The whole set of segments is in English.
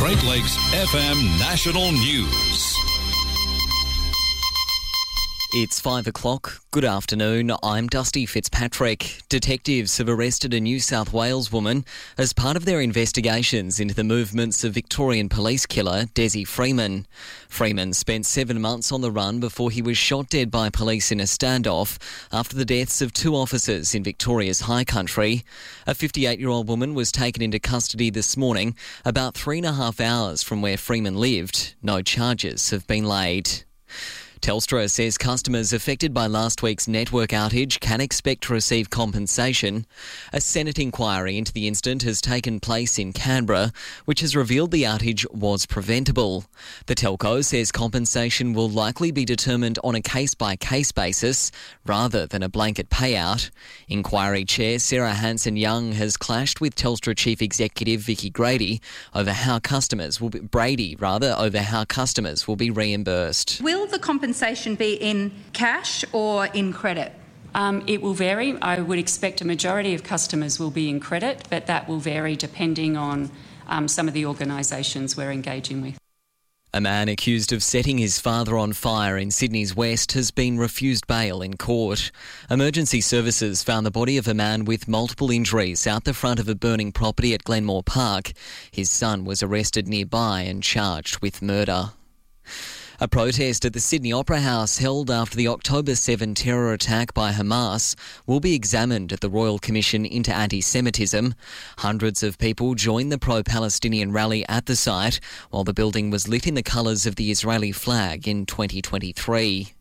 Great Lakes FM National News. It's 5 o'clock. Good afternoon. I'm Dusty Fitzpatrick. Detectives have arrested a New South Wales woman as part of their investigations into the movements of Victorian police killer Desi Freeman. Freeman spent 7 months on the run before he was shot dead by police in a standoff after the deaths of 2 officers in Victoria's High Country. A 58-year-old woman was taken into custody this morning, about 3.5 hours from where Freeman lived. No charges have been laid. Telstra says customers affected by last week's network outage can expect to receive compensation. A Senate inquiry into the incident has taken place in Canberra, which has revealed the outage was preventable. The telco says compensation will likely be determined on a case-by-case basis rather than a blanket payout. Inquiry Chair Sarah Hanson-Young has clashed with Telstra Chief Executive Vicky Brady over how customers will be reimbursed. Will the compensation be in cash or in credit? It will vary. I would expect a majority of customers will be in credit, but that will vary depending on some of the organisations we're engaging with. A man accused of setting his father on fire in Sydney's West has been refused bail in court. Emergency services found the body of a man with multiple injuries out the front of a burning property at Glenmore Park. His son was arrested nearby and charged with murder. A protest at the Sydney Opera House held after the October 7 terror attack by Hamas will be examined at the Royal Commission into Anti-Semitism. Hundreds of people joined the pro-Palestinian rally at the site while the building was lit in the colours of the Israeli flag in 2023.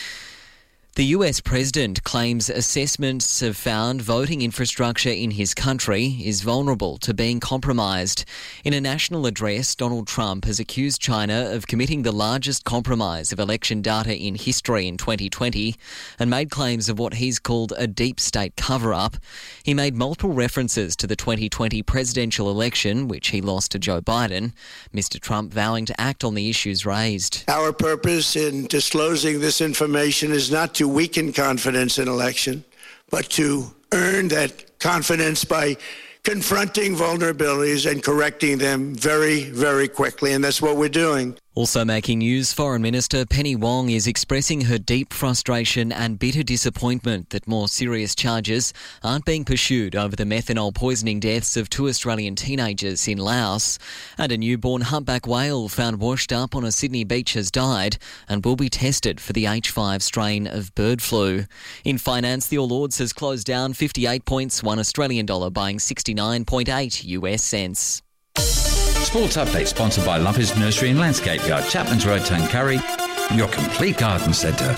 The US President claims assessments have found voting infrastructure in his country is vulnerable to being compromised. In a national address, Donald Trump has accused China of committing the largest compromise of election data in history in 2020 and made claims of what he's called a deep state cover-up. He made multiple references to the 2020 presidential election, which he lost to Joe Biden, Mr. Trump vowing to act on the issues raised. Our purpose in disclosing this information is not to weaken confidence in election, but to earn that confidence by confronting vulnerabilities and correcting them very, very quickly. And that's what we're doing. Also making news, Foreign Minister Penny Wong is expressing her deep frustration and bitter disappointment that more serious charges aren't being pursued over the methanol poisoning deaths of 2 Australian teenagers in Laos. And a newborn humpback whale found washed up on a Sydney beach has died and will be tested for the H5 strain of bird flu. In finance, the All Ords has closed down 58 points, $1 Australian dollar buying 69.8 US cents. Sports Update sponsored by Lumpers Nursery and Landscape Yard, Chapman's Road, Tuncurry, your complete garden centre.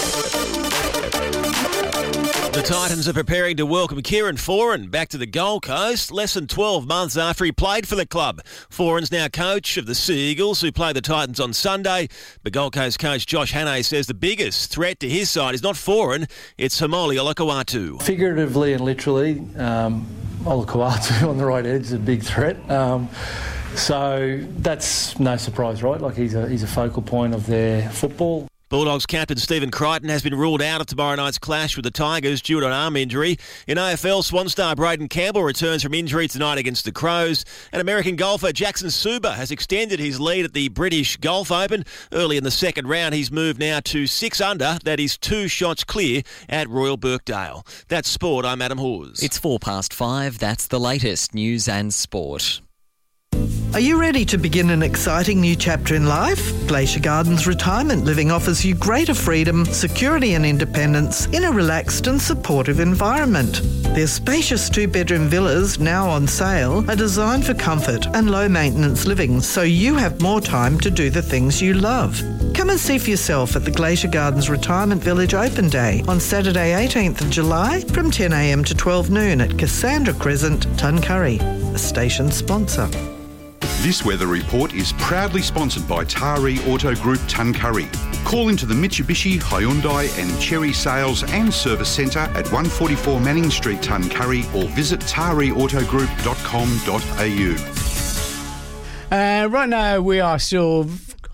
The Titans are preparing to welcome Kieran Foran back to the Gold Coast less than 12 months after he played for the club. Foran's now coach of the Sea Eagles, who play the Titans on Sunday. But Gold Coast coach Josh Hannay says the biggest threat to his side is not Foran, it's Haumole Olakau'atu. Figuratively and literally, Olakau'atu on the right edge is a big threat. So that's no surprise, right? Like he's a focal point of their football. Bulldogs captain Stephen Crichton has been ruled out of tomorrow night's clash with the Tigers due to an arm injury. In AFL, Swan star Braden Campbell returns from injury tonight against the Crows. And American golfer Jackson Suba has extended his lead at the British Golf Open. Early in the second round, he's moved now to 6 under. That is 2 shots clear at Royal Birkdale. That's sport. I'm Adam Hawes. It's 5:04. That's the latest news and sport. Are you ready to begin an exciting new chapter in life? Glacier Gardens Retirement Living offers you greater freedom, security and independence in a relaxed and supportive environment. Their spacious 2-bedroom villas, now on sale, are designed for comfort and low-maintenance living, so you have more time to do the things you love. Come and see for yourself at the Glacier Gardens Retirement Village Open Day on Saturday 18th of July from 10 a.m. to 12 noon at Cassandra Crescent, Tuncurry, a station sponsor. This weather report is proudly sponsored by Taree Auto Group Tuncurry. Call into the Mitsubishi, Hyundai and Chery Sales and Service Centre at 144 Manning Street, Tuncurry, or visit tareautogroup.com.au. Right now we are still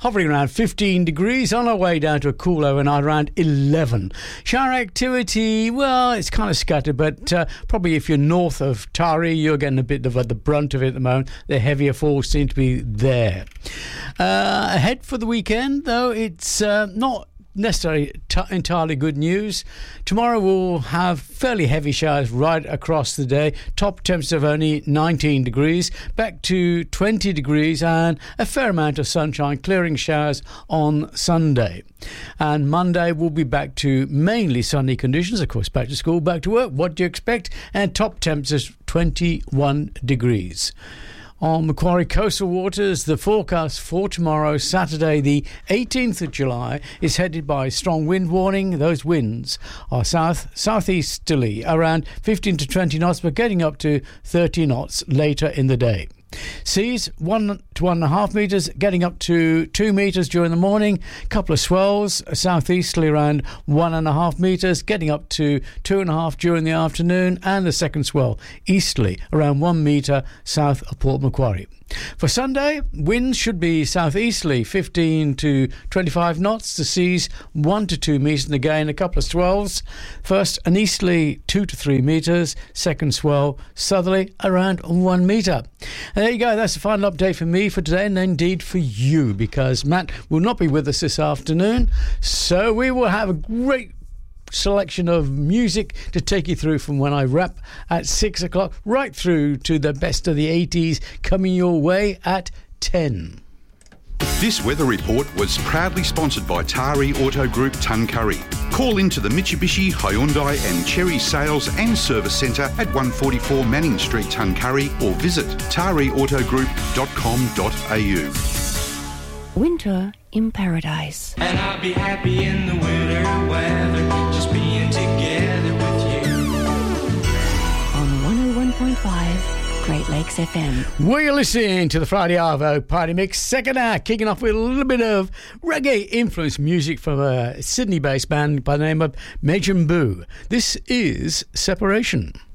hovering around 15 degrees, on our way down to a cool overnight around 11. Shower activity, well, it's kind of scattered, but probably if you're north of Taree, you're getting a bit of the brunt of it at the moment. The heavier falls seem to be there. Ahead for the weekend, though, it's not necessarily entirely good news. Tomorrow we'll have fairly heavy showers right across the day. Top temperature of only 19 degrees, back to 20 degrees, and a fair amount of sunshine, clearing showers on Sunday. And Monday we'll be back to mainly sunny conditions. Of course, back to school, back to work. What do you expect? And top temperatures 21 degrees. On Macquarie coastal waters, the forecast for tomorrow, Saturday the 18th of July, is headed by strong wind warning. Those winds are southeasterly, around 15 to 20 knots, but getting up to 30 knots later in the day. Seas 1 to 1.5 metres, getting up to 2 metres during the morning. A couple of swells, southeasterly around 1.5 metres, getting up to 2.5 during the afternoon, and the second swell easterly around 1 metre south of Port Macquarie. For Sunday, winds should be southeasterly 15 to 25 knots. The seas 1 to 2 metres, and again a couple of swells. First an easterly 2 to 3 metres, second swell southerly around 1 metre. And there you go, that's the final update for me for today, and indeed for you, because Matt will not be with us this afternoon, so we will have a great selection of music to take you through from when I wrap at 6 o'clock right through to the best of the 80s coming your way at 10. This weather report was proudly sponsored by Taree Auto Group Tuncurry. Call into the Mitsubishi, Hyundai and Cherry Sales and Service Centre at 144 Manning Street, Tuncurry, or visit tareautogroup.com.au. Winter in Paradise. And I'll be happy in the winter weather, just being together with you. On 101.5 Great Lakes FM. We're listening to the Friday Arvo Party Mix second hour, kicking off with a little bit of reggae influenced music from a Sydney based band by the name of Majin Buu. This is Separation.